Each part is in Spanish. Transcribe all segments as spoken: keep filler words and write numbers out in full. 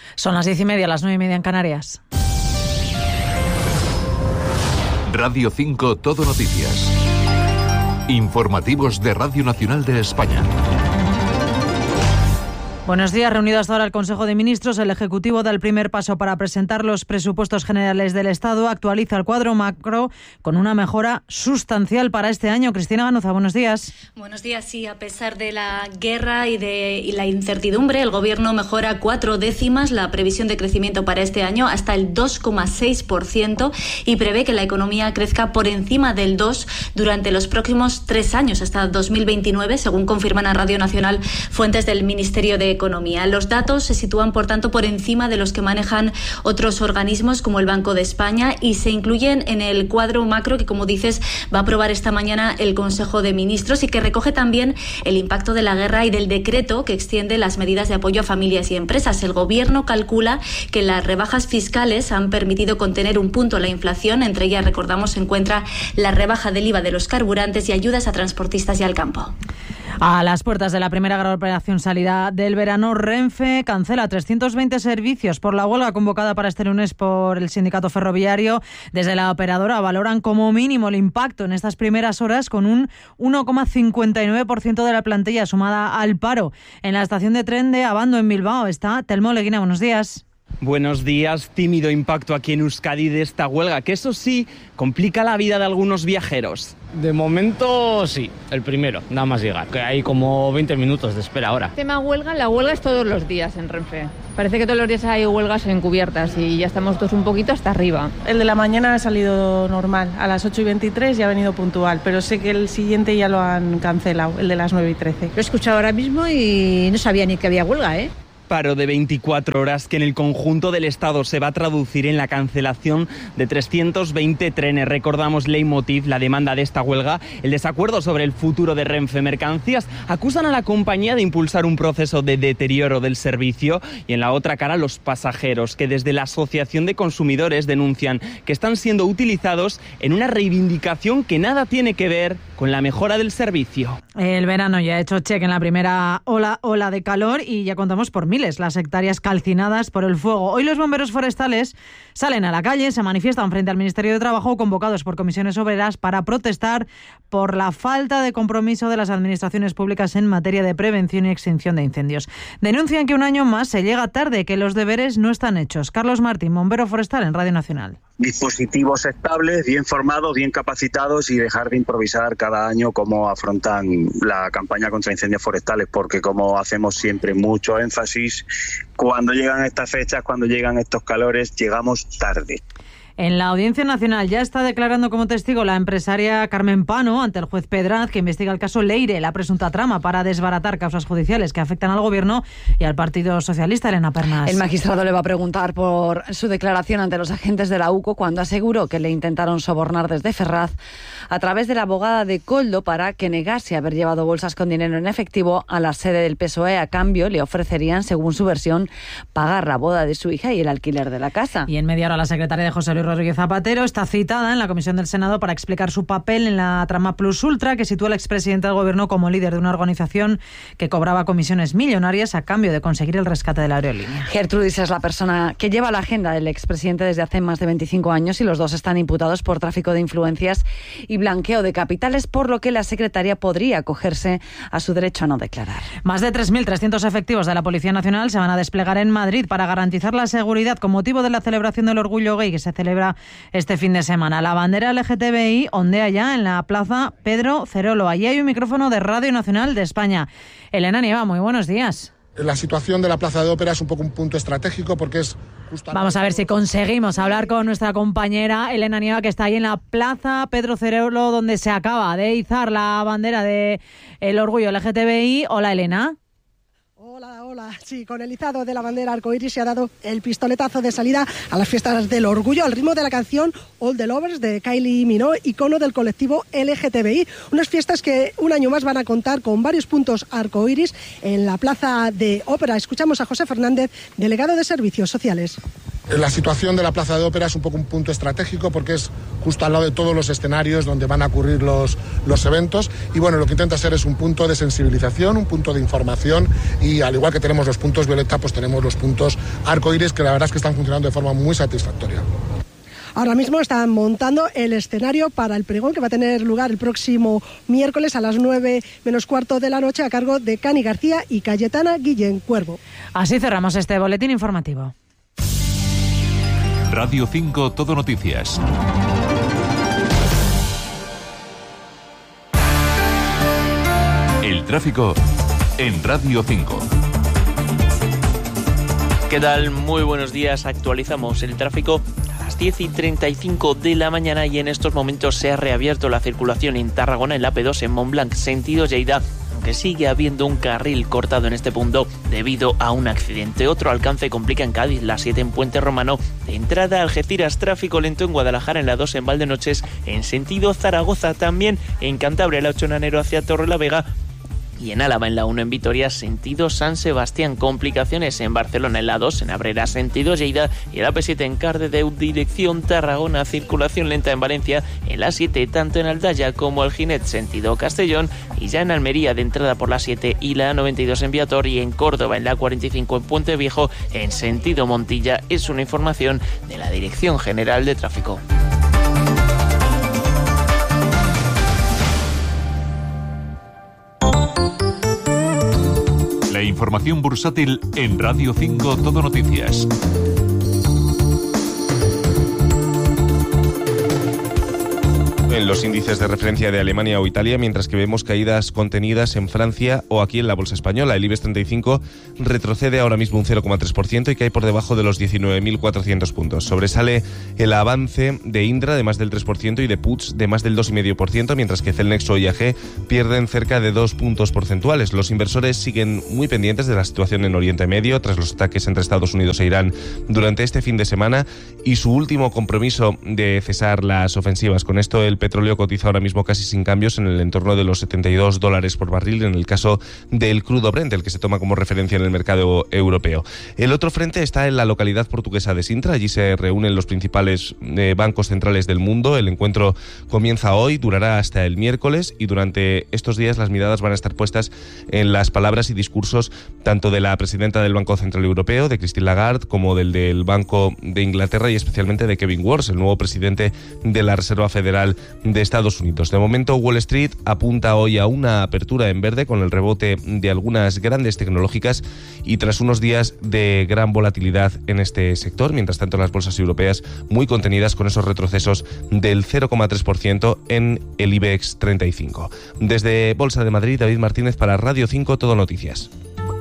Son las diez y media, las nueve y media en Canarias. Radio cinco Todo Noticias. Informativos de Radio Nacional de España. Buenos días. Reunido hasta ahora el Consejo de Ministros, el Ejecutivo da el primer paso para presentar los presupuestos generales del Estado. Actualiza el cuadro macro con una mejora sustancial para este año. Cristina Ganuza, buenos días. Buenos días. Sí, a pesar de la guerra y de y la incertidumbre, el Gobierno mejora cuatro décimas la previsión de crecimiento para este año hasta el dos coma seis por ciento y prevé que la economía crezca por encima del dos por ciento durante los próximos tres años, hasta dos mil veintinueve, según confirman a Radio Nacional fuentes del Ministerio de Economía. Los datos se sitúan, por tanto, por encima de los que manejan otros organismos como el Banco de España y se incluyen en el cuadro macro que, como dices, va a aprobar esta mañana el Consejo de Ministros y que recoge también el impacto de la guerra y del decreto que extiende las medidas de apoyo a familias y empresas. El Gobierno calcula que las rebajas fiscales han permitido contener un punto la inflación. Entre ellas, recordamos, se encuentra la rebaja del I V A de los carburantes y ayudas a transportistas y al campo. A las puertas de la primera gran operación salida del verano, Renfe cancela trescientos veinte servicios por la huelga convocada para este lunes por el sindicato ferroviario. Desde la operadora valoran como mínimo el impacto en estas primeras horas con un uno coma cincuenta y nueve por ciento de la plantilla sumada al paro. En la estación de tren de Abando, en Bilbao, está Telmo Leguina. Buenos días. Buenos días. Tímido impacto aquí en Euskadi de esta huelga, que eso sí, complica la vida de algunos viajeros. De momento sí, el primero, nada más llegar, que hay como veinte minutos de espera ahora. Tema huelga, la huelga es todos los días en Renfe. Parece que todos los días hay huelgas encubiertas y ya estamos todos un poquito hasta arriba. El de la mañana ha salido normal, a las ocho y veintitrés ya ha venido puntual, pero sé que el siguiente ya lo han cancelado, el de las nueve y trece. Lo he escuchado ahora mismo y no sabía ni que había huelga, ¿eh? Paro de veinticuatro horas que en el conjunto del Estado se va a traducir en la cancelación de trescientos veinte trenes. Recordamos leitmotiv, la demanda de esta huelga, el desacuerdo sobre el futuro de Renfe Mercancías. Acusan a la compañía de impulsar un proceso de deterioro del servicio y en la otra cara los pasajeros, que desde la Asociación de Consumidores denuncian que están siendo utilizados en una reivindicación que nada tiene que ver con la mejora del servicio. El verano ya ha hecho cheque en la primera ola, ola de calor y ya contamos por miles las hectáreas calcinadas por el fuego. Hoy los bomberos forestales salen a la calle, se manifiestan frente al Ministerio de Trabajo, convocados por comisiones obreras para protestar por la falta de compromiso de las administraciones públicas en materia de prevención y extinción de incendios. Denuncian que un año más se llega tarde, que los deberes no están hechos. Carlos Martín, bombero forestal en Radio Nacional. Dispositivos estables, bien formados, bien capacitados y dejar de improvisar cada año cómo afrontan la campaña contra incendios forestales, porque como hacemos siempre mucho énfasis, cuando llegan estas fechas, cuando llegan estos calores, llegamos tarde. En la Audiencia Nacional ya está declarando como testigo la empresaria Carmen Pano ante el juez Pedraz, que investiga el caso Leire, la presunta trama para desbaratar causas judiciales que afectan al Gobierno y al Partido Socialista. Elena Pernas. El magistrado le va a preguntar por su declaración ante los agentes de la U C O cuando aseguró que le intentaron sobornar desde Ferraz a través de la abogada de Koldo para que negase haber llevado bolsas con dinero en efectivo a la sede del P S O E. A cambio, le ofrecerían, según su versión, pagar la boda de su hija y el alquiler de la casa. Y en media hora la secretaria de José Luis Rodríguez Zapatero está citada en la Comisión del Senado para explicar su papel en la trama Plus Ultra, que sitúa al expresidente del Gobierno como líder de una organización que cobraba comisiones millonarias a cambio de conseguir el rescate de la aerolínea. Gertrudis es la persona que lleva la agenda del expresidente desde hace más de veinticinco años y los dos están imputados por tráfico de influencias y blanqueo de capitales, por lo que la secretaria podría acogerse a su derecho a no declarar. Más de tres mil trescientos efectivos de la Policía Nacional se van a desplegar en Madrid para garantizar la seguridad con motivo de la celebración del Orgullo Gay que se celebra este fin de semana. La bandera L G T B I ondea ya en la plaza Pedro Cerolo. Allí hay un micrófono de Radio Nacional de España. Elena Nieva, muy buenos días. La situación de la Plaza de Ópera es un poco un punto estratégico porque es... Justo Vamos a ver si conseguimos hablar con nuestra compañera Elena Nieva, que está ahí en la plaza Pedro Cerolo, donde se acaba de izar la bandera del Orgullo L G T B I. Hola, Elena. Hola, hola. Sí, con el izado de la bandera arcoíris se ha dado el pistoletazo de salida a las fiestas del Orgullo al ritmo de la canción All the Lovers de Kylie Minogue, icono del colectivo L G T B I. Unas fiestas que un año más van a contar con varios puntos arcoíris en la Plaza de Ópera. Escuchamos a José Fernández, delegado de Servicios Sociales. La situación de la Plaza de Ópera es un poco un punto estratégico porque es justo al lado de todos los escenarios donde van a ocurrir los, los eventos y bueno, lo que intenta ser es un punto de sensibilización, un punto de información y al igual que tenemos los puntos violeta, pues tenemos los puntos arcoíris que la verdad es que están funcionando de forma muy satisfactoria. Ahora mismo están montando el escenario para el pregón que va a tener lugar el próximo miércoles a las nueve menos cuarto de la noche a cargo de Cani García y Cayetana Guillén Cuervo. Así cerramos este boletín informativo. Radio cinco Todo Noticias. El tráfico en Radio cinco. ¿Qué tal? Muy buenos días. Actualizamos el tráfico a las diez y treinta y cinco de la mañana y en estos momentos se ha reabierto la circulación en Tarragona en la P dos en Montblanc, sentido Lleida, aunque sigue habiendo un carril cortado en este punto debido a un accidente. Otro alcance complica en Cádiz, la siete en Puente Romano, de entrada a Algeciras, tráfico lento en Guadalajara en la dos en Valdenoches, en sentido Zaragoza, también en Cantabria, la ocho en Anero hacia Torrelavega, y en Álava en la uno en Vitoria, sentido San Sebastián. Complicaciones en Barcelona en la dos en Abrera, sentido Lleida, y en la P siete en Cardedeu, dirección Tarragona. Circulación lenta en Valencia en la siete, tanto en Aldaya como Alginet, sentido Castellón, y ya en Almería de entrada por la siete y la noventa y dos en Viator, y en Córdoba en la cuarenta y cinco en Puente Viejo en sentido Montilla. Es una información de la Dirección General de Tráfico. La información bursátil en Radio cinco Todo Noticias. En los índices de referencia de Alemania o Italia, mientras que vemos caídas contenidas en Francia o aquí en la bolsa española. El IBEX treinta y cinco retrocede ahora mismo un cero coma tres por ciento y cae por debajo de los diecinueve mil cuatrocientos puntos. Sobresale el avance de Indra de más del tres por ciento y de Puig de más del dos coma cinco por ciento, mientras que Celnex o I A G pierden cerca de dos puntos porcentuales. Los inversores siguen muy pendientes de la situación en Oriente Medio tras los ataques entre Estados Unidos e Irán durante este fin de semana y su último compromiso de cesar las ofensivas. Con esto el petróleo cotiza ahora mismo casi sin cambios en el entorno de los setenta y dos dólares por barril en el caso del crudo Brent, el que se toma como referencia en el mercado europeo. El otro frente está en la localidad portuguesa de Sintra. Allí se reúnen los principales eh, bancos centrales del mundo. El encuentro comienza hoy, durará hasta el miércoles y durante estos días las miradas van a estar puestas en las palabras y discursos tanto de la presidenta del Banco Central Europeo, de Christine Lagarde, como del del Banco de Inglaterra y especialmente de Kevin Warsh, el nuevo presidente de la Reserva Federal de Estados Unidos. De momento, Wall Street apunta hoy a una apertura en verde con el rebote de algunas grandes tecnológicas y tras unos días de gran volatilidad en este sector. Mientras tanto, las bolsas europeas muy contenidas con esos retrocesos del cero coma tres por ciento en el IBEX treinta y cinco. Desde Bolsa de Madrid, David Martínez para Radio cinco Todo Noticias.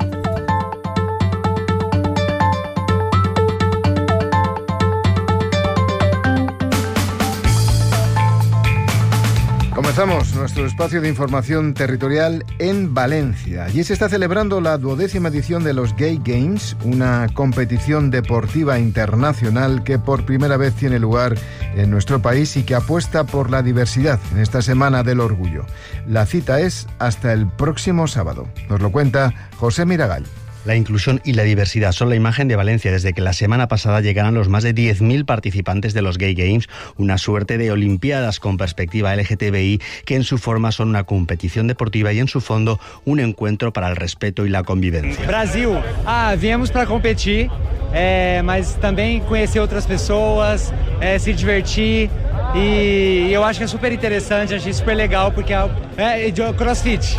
Comenzamos nuestro espacio de información territorial en Valencia. Allí se está celebrando la duodécima edición de los Gay Games, una competición deportiva internacional que por primera vez tiene lugar en nuestro país y que apuesta por la diversidad en esta Semana del Orgullo. La cita es hasta el próximo sábado. Nos lo cuenta José Miragall. La inclusión y la diversidad son la imagen de Valencia desde que la semana pasada llegaran los más de diez mil participantes de los Gay Games, una suerte de olimpiadas con perspectiva L G T B I que en su forma son una competición deportiva y en su fondo un encuentro para el respeto y la convivencia. Brasil, ah, viemos para competir, é, mas também conhecer outras pessoas, é, se divertir e eu acho que é super interessante, achei super legal porque é, é CrossFit.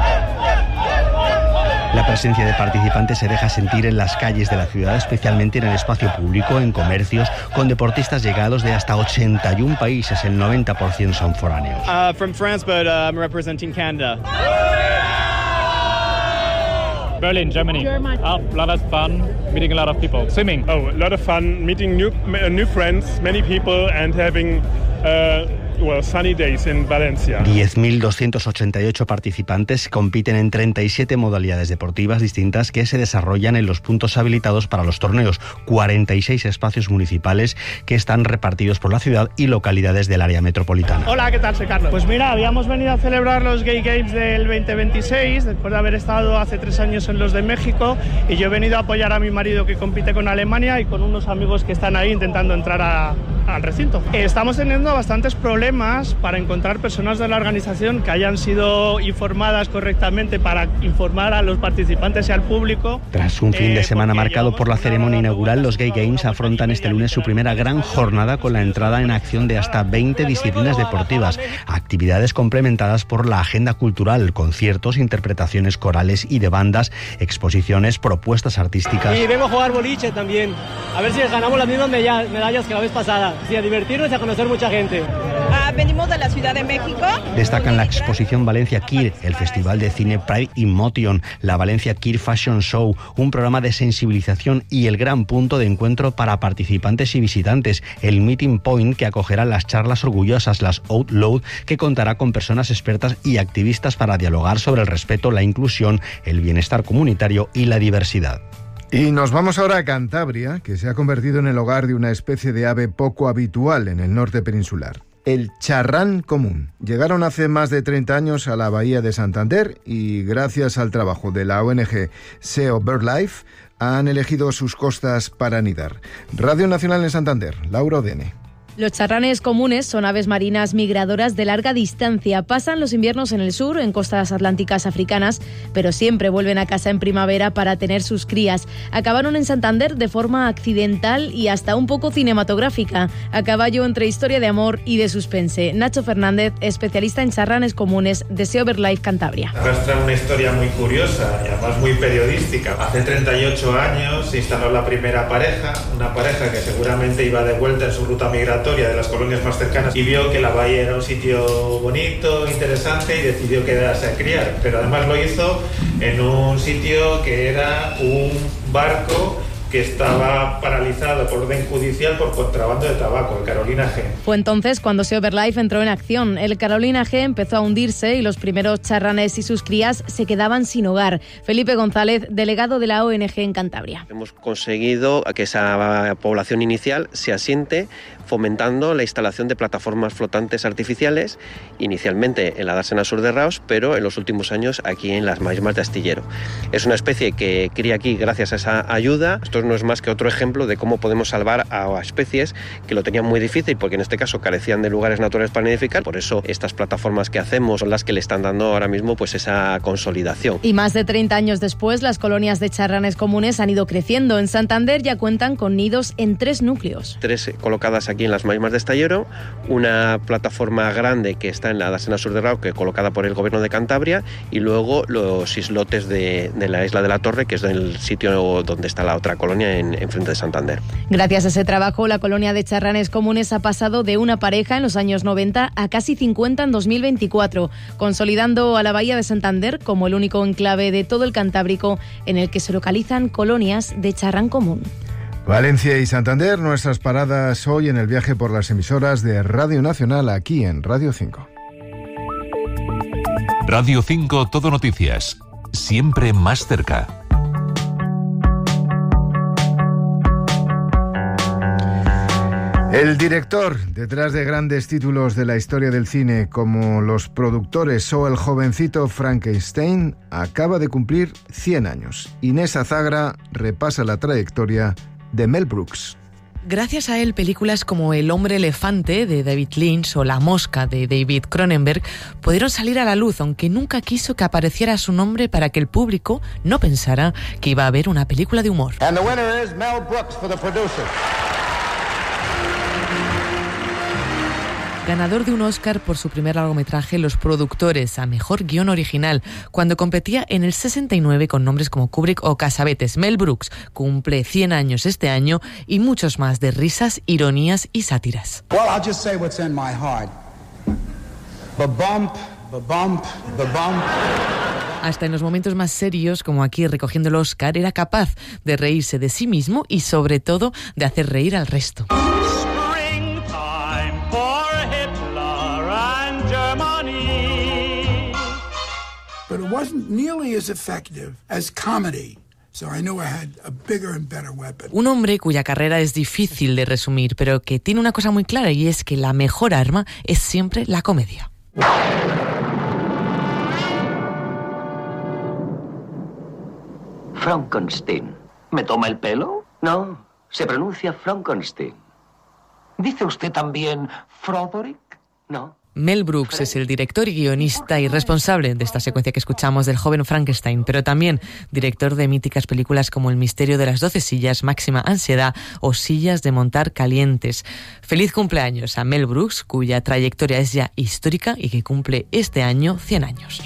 La presencia de participantes se deja sentir en las calles de la ciudad, especialmente en el espacio público, en comercios, con deportistas llegados de hasta ochenta y un países, el noventa por ciento son foráneos. Uh, from France, but uh, I'm representing Canada. Berlin, Germany. Germany. Oh, a lot of fun, meeting a lot of people. Swimming. Oh, a lot of fun, meeting new uh, new friends, many people, and having uh, well, sunny days in Valencia. diez mil doscientos ochenta y ocho participantes compiten en treinta y siete modalidades deportivas distintas que se desarrollan en los puntos habilitados para los torneos, cuarenta y seis espacios municipales que están repartidos por la ciudad y localidades del área metropolitana. Hola, ¿qué tal? Soy Carlos. Pues mira, habíamos venido a celebrar los Gay Games del veinte veintiséis, después de haber estado hace tres años en los de México, y yo he venido a apoyar a mi marido que compite con Alemania y con unos amigos que están ahí intentando entrar a, al recinto. Estamos teniendo bastantes problemas para encontrar personas de la organización que hayan sido informadas correctamente para informar a los participantes y al público. Tras un fin de semana marcado por la ceremonia inaugural, los Gay Games afrontan este lunes su primera gran jornada con la entrada en acción de hasta veinte disciplinas deportivas, actividades complementadas por la agenda cultural, conciertos, interpretaciones corales y de bandas, exposiciones, propuestas artísticas. Y vengo a jugar boliche también, a ver si ganamos las mismas medallas que la vez pasada, sí, a divertirnos y a conocer mucha gente. Ah, venimos de la Ciudad de México. Destacan la exposición Valencia Queer, el Festival de Cine Pride Emotion, la Valencia Queer Fashion Show, un programa de sensibilización y el gran punto de encuentro para participantes y visitantes, el Meeting Point, que acogerá las charlas orgullosas, las Out Loud, que contará con personas expertas y activistas para dialogar sobre el respeto, la inclusión, el bienestar comunitario y la diversidad. Y nos vamos ahora a Cantabria, que se ha convertido en el hogar de una especie de ave poco habitual en el norte peninsular. El charrán común. Llegaron hace más de treinta años a la bahía de Santander y gracias al trabajo de la O N G S E O BirdLife han elegido sus costas para anidar. Radio Nacional en Santander, Laura Odene. Los charranes comunes son aves marinas migradoras de larga distancia. Pasan los inviernos en el sur, en costas atlánticas africanas, pero siempre vuelven a casa en primavera para tener sus crías. Acabaron en Santander de forma accidental y hasta un poco cinematográfica, a caballo entre historia de amor y de suspense. Nacho Fernández, especialista en charranes comunes de S E O BirdLife Cantabria. Arrastra una historia muy curiosa y además muy periodística. Hace treinta y ocho años se instaló la primera pareja, una pareja que seguramente iba de vuelta en su ruta migratoria de las colonias más cercanas y vio que la bahía era un sitio bonito, interesante y decidió quedarse a criar, pero además lo hizo en un sitio que era un barco que estaba paralizado por orden judicial por contrabando de tabaco, el Carolina G. Fue entonces cuando S E O BirdLife entró en acción. El Carolina G empezó a hundirse y los primeros charranes y sus crías se quedaban sin hogar. Felipe González, delegado de la O N G en Cantabria. Hemos conseguido que esa población inicial se asiente fomentando la instalación de plataformas flotantes artificiales, inicialmente en la dársena sur de Raos, pero en los últimos años aquí en las marismas de Astillero. Es una especie que cría aquí gracias a esa ayuda. Esto no es más que otro ejemplo de cómo podemos salvar a especies que lo tenían muy difícil porque en este caso carecían de lugares naturales para nidificar. Por eso estas plataformas que hacemos son las que le están dando ahora mismo pues esa consolidación. Y más de treinta años después, las colonias de charranes comunes han ido creciendo. En Santander ya cuentan con nidos en tres núcleos. Tres colocadas aquí en las marismas de Astillero, una plataforma grande que está en la dársena sur de Rao, que colocada por el gobierno de Cantabria, y luego los islotes de, de la isla de la Torre, que es el sitio donde está la otra colonia en, en frente de Santander. Gracias a ese trabajo, la colonia de charranes comunes ha pasado de una pareja en los años noventa a casi cincuenta en dos mil veinticuatro, consolidando a la bahía de Santander como el único enclave de todo el Cantábrico en el que se localizan colonias de charrán común. Valencia y Santander, nuestras paradas hoy en el viaje por las emisoras de Radio Nacional aquí en Radio cinco. Radio cinco Todo Noticias, siempre más cerca. El director, detrás de grandes títulos de la historia del cine como Los productores o El jovencito Frankenstein, acaba de cumplir cien años. Inés Azagra repasa la trayectoria de Mel Brooks. Gracias a él, películas como El hombre elefante de David Lynch o La mosca de David Cronenberg pudieron salir a la luz, aunque nunca quiso que apareciera su nombre para que el público no pensara que iba a ver una película de humor. And the winner is Mel Brooks for the producer. Ganador de un Oscar por su primer largometraje Los productores, a mejor guión original, cuando competía en el sesenta y nueve con nombres como Kubrick o Cassavetes. Mel Brooks cumple cien años este año y muchos más de risas, ironías y sátiras. Well, I'll just say what's in my heart. Ba-bump, ba-bump, ba-bump. Hasta en los momentos más serios, como aquí recogiendo el Oscar, era capaz de reírse de sí mismo y sobre todo de hacer reír al resto. but it wasn't nearly as effective as comedy. So I knew I had a bigger and better weapon. Un hombre cuya carrera es difícil de resumir, pero que tiene una cosa muy clara, y es que la mejor arma es siempre la comedia. Frankenstein. ¿Me toma el pelo? No, se pronuncia Frankenstein. ¿Dice usted también Froderick? No. Mel Brooks es el director y guionista y responsable de esta secuencia que escuchamos del joven Frankenstein, pero también director de míticas películas como El misterio de las doce sillas, Máxima ansiedad o Sillas de montar calientes. Feliz cumpleaños a Mel Brooks, cuya trayectoria es ya histórica y que cumple este año cien años.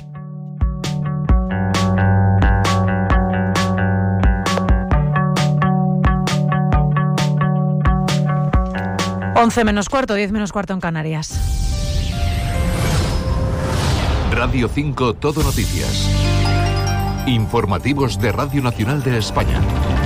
once menos cuarto, diez menos cuarto en Canarias. Radio cinco Todo Noticias. Informativos de Radio Nacional de España.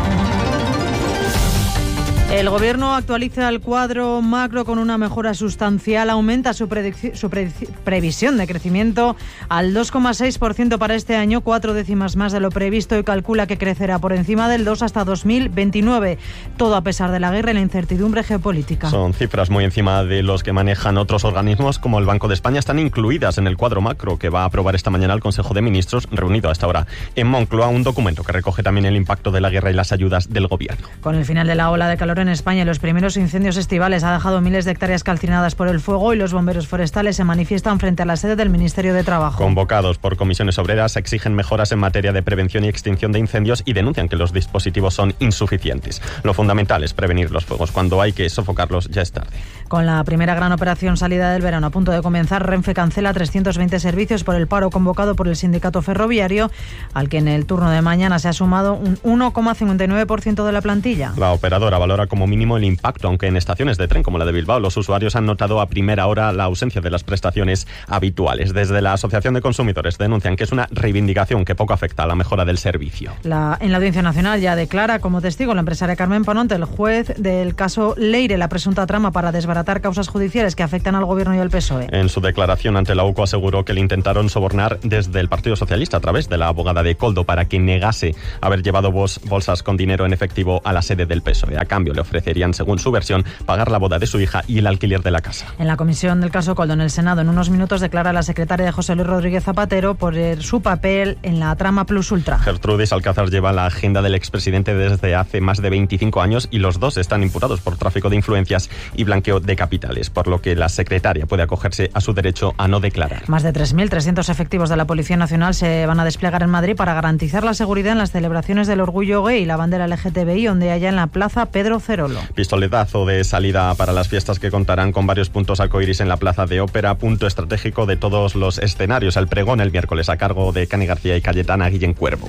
El Gobierno actualiza el cuadro macro con una mejora sustancial, aumenta su, predic- su pre- previsión de crecimiento al dos coma seis por ciento para este año, cuatro décimas más de lo previsto, y calcula que crecerá por encima del dos hasta dos mil veintinueve, todo a pesar de la guerra y la incertidumbre geopolítica. Son cifras muy encima de los que manejan otros organismos como el Banco de España. Están incluidas en el cuadro macro que va a aprobar esta mañana el Consejo de Ministros, reunido a esta hora en Moncloa, un documento que recoge también el impacto de la guerra y las ayudas del Gobierno. Con el final de la ola de calor en España, los primeros incendios estivales ha dejado miles de hectáreas calcinadas por el fuego, y los bomberos forestales se manifiestan frente a la sede del Ministerio de Trabajo. Convocados por comisiones obreras, exigen mejoras en materia de prevención y extinción de incendios y denuncian que los dispositivos son insuficientes. Lo fundamental es prevenir los fuegos. Cuando hay que sofocarlos, ya es tarde. Con la primera gran operación salida del verano a punto de comenzar, Renfe cancela trescientos veinte servicios por el paro convocado por el sindicato ferroviario, al que en el turno de mañana se ha sumado un uno coma cincuenta y nueve por ciento de la plantilla. La operadora valora como mínimo el impacto, aunque en estaciones de tren como la de Bilbao los usuarios han notado a primera hora la ausencia de las prestaciones habituales. Desde la Asociación de Consumidores denuncian que es una reivindicación que poco afecta a la mejora del servicio. La, en la Audiencia Nacional ya declara como testigo la empresaria Carmen Panonte, el juez del caso Leire, la presunta trama para desbaratar causas judiciales que afectan al Gobierno y al P S O E. En su declaración ante la U C O aseguró que le intentaron sobornar desde el Partido Socialista a través de la abogada de Koldo para que negase haber llevado bol- bolsas con dinero en efectivo a la sede del P S O E. A cambio le ofrecerían, según su versión, pagar la boda de su hija y el alquiler de la casa. En la comisión del caso Koldo en el Senado, en unos minutos declara la secretaria de José Luis Rodríguez Zapatero por su papel en la trama Plus Ultra. Gertrudis Alcázar lleva la agenda del expresidente desde hace más de veinticinco años y los dos están imputados por tráfico de influencias y blanqueo de capitales, por lo que la secretaria puede acogerse a su derecho a no declarar. Más de tres mil trescientos efectivos de la Policía Nacional se van a desplegar en Madrid para garantizar la seguridad en las celebraciones del orgullo gay y la bandera L G T B I, donde haya en la Plaza Pedro Cerolo. Pistoletazo de salida para las fiestas que contarán con varios puntos arcoiris en la Plaza de Ópera, punto estratégico de todos los escenarios. El pregón el miércoles a cargo de Cani García y Cayetana Guillén Cuervo.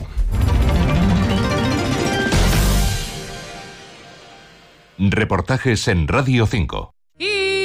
Reportajes en Radio cinco.